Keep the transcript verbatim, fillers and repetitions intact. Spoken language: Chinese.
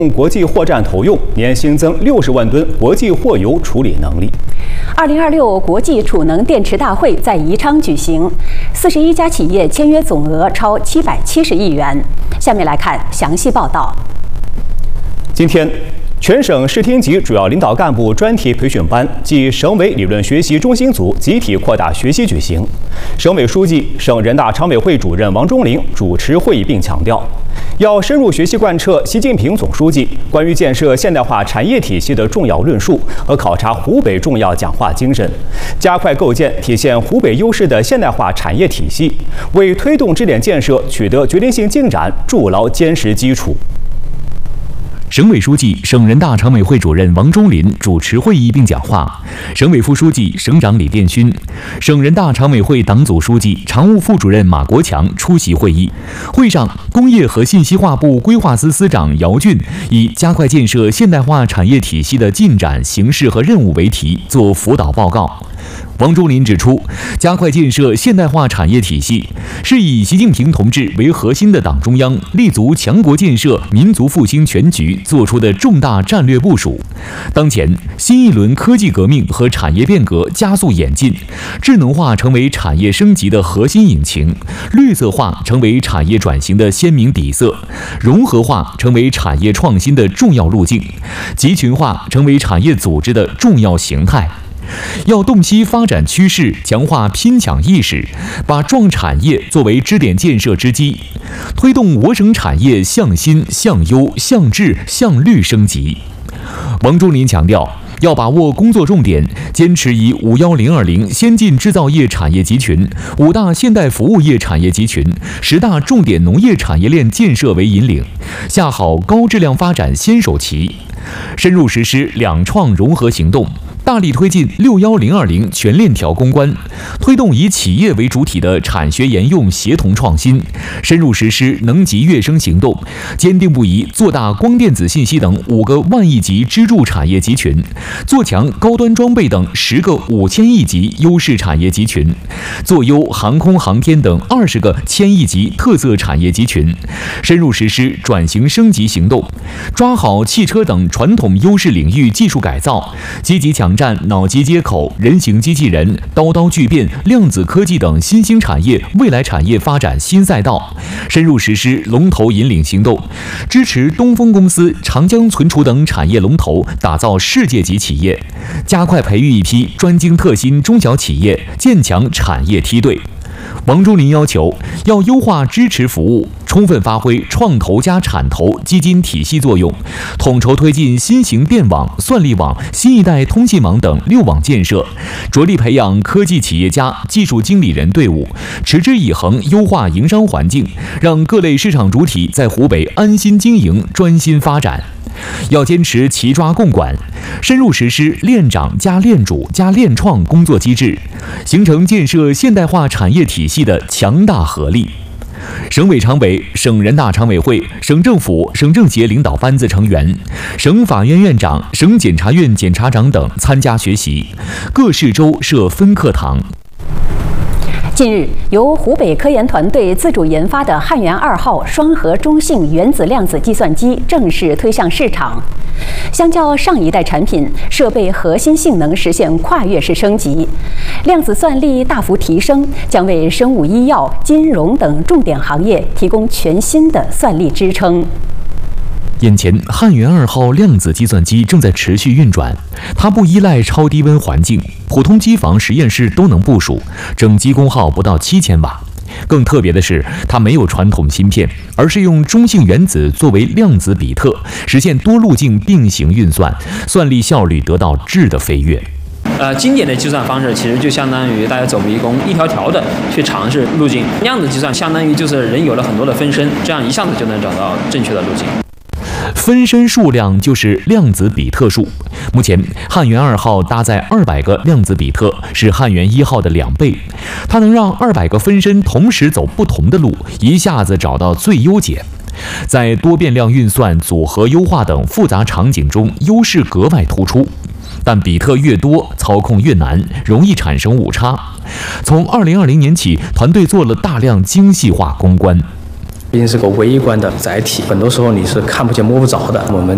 国际货站投用，年新增六十万吨国际货油处理能力。 二零二六国际储能电池大会在宜昌举行，四十一家企业签约总额超七百七十亿元。下面来看详细报道。 今天，全省市厅级主要领导干部专题培训班暨省委理论学习中心组集体扩大学习举行。省委书记、省人大常委会主任王忠林主持会议并强调，要深入学习贯彻习近平总书记关于建设现代化产业体系的重要论述和考察湖北重要讲话精神，加快构建体现湖北优势的现代化产业体系，为推动支点建设取得决定性进展筑牢坚实基础。 省委书记、省人大常委会主任王忠林主持会议并讲话，省委副书记、省长李殿勋，省人大常委会党组书记、常务副主任马国强出席会议。会上，工业和信息化部规划司司长姚俊以加快建设现代化产业体系的进展、形势和任务为题作辅导报告。王忠林指出，加快建设现代化产业体系是以习近平同志为核心的党中央立足强国建设、民族复兴全局做出的重大战略部署。当前，新一轮科技革命和产业变革加速演进，智能化成为产业升级的核心引擎，绿色化成为产业转型的鲜明底色，融合化成为产业创新的重要路径，集群化成为产业组织的重要形态。要洞悉发展趋势，强化拼抢意识，把壮产业作为支点建设之基，推动我省产业向新、向优、向智、向绿升级。王忠林强调，要把握工作重点，坚持以五幺零二零先进制造业产业集群、五大现代服务业产业集群、十大重点农业产业链建设为引领，下好高质量发展先手棋，深入实施两创融合行动，大力推进六幺零二零全链条攻关，推动以企业为主体的产学研用协同创新，深入实施能级跃升行动，坚定不移做大光电子信息等五个万亿级支柱产业集群，做强高端装备等十个五千亿级优势产业集群，做优航空航天等二十个千亿级特色产业集群，深入实施转型升级行动，抓好汽车等传统优势领域技术改造，积极抢占脑机接口、人形机器人、刀刀巨变、量子科技等新兴产业、未来产业发展新赛道，深入实施龙头引领行动，支持东风公司、长江存储等产业龙头打造世界级企业，加快培育一批专精特新中小企业，建强产业梯队。王忠林要求，要优化支持服务，充分发挥创投加产投基金体系作用，统筹推进新型电网、算力网、新一代通信网等六网建设，着力培养科技企业家、技术经理人队伍，持之以恒优化营商环境，让各类市场主体在湖北安心经营、专心发展。要坚持齐抓共管，深入实施链长加链主加链创工作机制，形成建设现代化产业体系的强大合力。省委常委、省人大常委会、省政府、省政协领导班子成员、省法院院长、省检察院检察长等参加学习，各市州设分课堂。 近日，由湖北科研团队自主研发的汉源二号双核中性原子量子计算机正式推向市场。相较上一代产品，设备核心性能实现跨越式升级，量子算力大幅提升，将为生物医药、金融等重点行业提供全新的算力支撑。 眼前，汉源二号量子计算机正在持续运转，它不依赖超低温环境，普通机房、实验室都能部署，整机功耗不到七千瓦。更特别的是，它没有传统芯片，而是用中性原子作为量子比特，实现多路径并行运算，算力效率得到质的飞跃。 呃，经典的计算方式其实就相当于大家走迷宫，一条条的去尝试路径。量子计算相当于就是人有了很多的分身，这样一下子就能找到正确的路径。 分身数量就是量子比特数。目前，汉源二号搭载二百个量子比特，是汉源一号的两倍。它能让二百个分身同时走不同的路，一下子找到最优解。在多变量运算、组合优化等复杂场景中，优势格外突出。但比特越多，操控越难，容易产生误差。从二零二零年起，团队做了大量精细化攻关。 毕竟是个微观的载体，很多时候你是看不见摸不着的。我们